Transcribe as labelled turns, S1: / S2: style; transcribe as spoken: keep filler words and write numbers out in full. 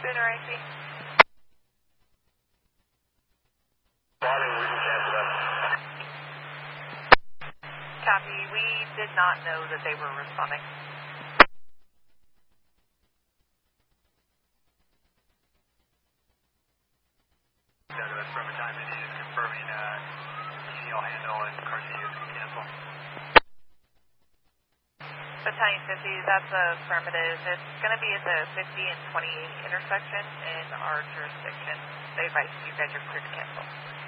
S1: Sooner, I see.
S2: Morning, we can cancel that.
S1: Copy. We did not know that they were responding.
S2: Douglas, from a time Indy is confirming uh, E C L handle and Garcia's can cancel.
S1: Battalion fifty, that's affirmative. It's going to be at the fifty and twenty-eight intersection in our jurisdiction. They advise you guys are clear to cancel.